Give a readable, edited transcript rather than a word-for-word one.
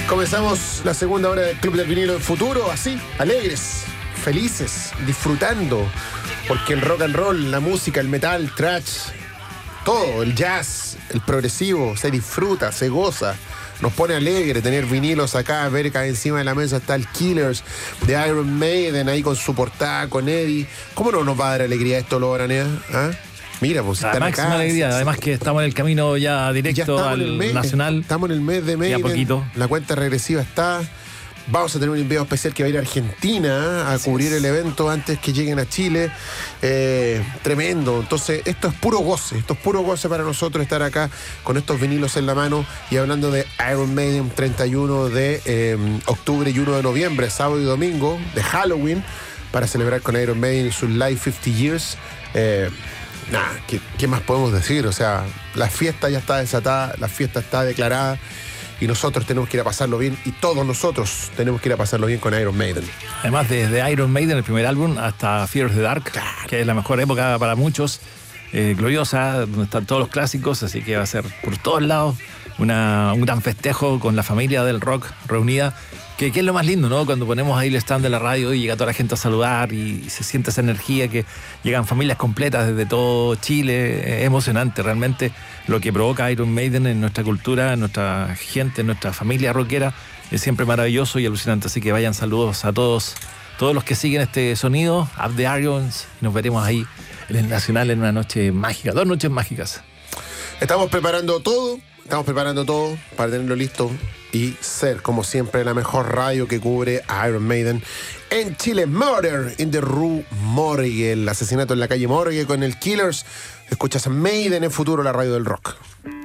Comenzamos la segunda hora del Club del Vinilo en Futuro, así, alegres, felices, disfrutando, porque el rock and roll, la música, el metal, thrash, todo, el jazz, el progresivo, se disfruta, se goza. Nos pone alegre tener vinilos acá, ver que encima de la mesa está el Killers de Iron Maiden ahí con su portada, con Eddie. ¿Cómo no nos va a dar alegría esto, Lobo Aranea? ¿Ah? Mira, pues la están máxima acá. alegría, además que estamos en el camino ya directo al Nacional. Estamos en el mes de Maiden. Ya poquito. La cuenta regresiva está. Vamos a tener un envío especial que va a ir a Argentina a cubrir el evento antes que lleguen a Chile. Tremendo. Entonces, esto es puro goce para nosotros estar acá con estos vinilos en la mano y hablando de Iron Maiden 31 de octubre y 1 de noviembre, sábado y domingo, de Halloween, para celebrar con Iron Maiden sus Live 50 Years. ¿Qué más podemos decir? O sea, la fiesta ya está desatada, la fiesta está declarada. Y nosotros tenemos que ir a pasarlo bien, y todos nosotros tenemos que ir a pasarlo bien con Iron Maiden. Además, desde Iron Maiden, el primer álbum, hasta Fear of the Dark, que es la mejor época para muchos, gloriosa, donde están todos los clásicos, así que va a ser por todos lados un gran festejo con la familia del rock reunida, que es lo más lindo, ¿no? Cuando ponemos ahí el stand de la radio y llega toda la gente a saludar y se siente esa energía, que llegan familias completas desde todo Chile. Es emocionante realmente lo que provoca Iron Maiden en nuestra cultura, en nuestra gente, en nuestra familia rockera. Es siempre maravilloso y alucinante, así que vayan saludos a todos los que siguen este sonido, Up the Irons, y nos veremos ahí en el Nacional en una noche mágica, 2 noches mágicas. Estamos preparando todo para tenerlo listo y ser, como siempre, la mejor radio que cubre a Iron Maiden en Chile. Murder in the Rue Morgue, el asesinato en la calle Morgue con el Killers. Escuchas a Maiden en Futuro, la radio del rock.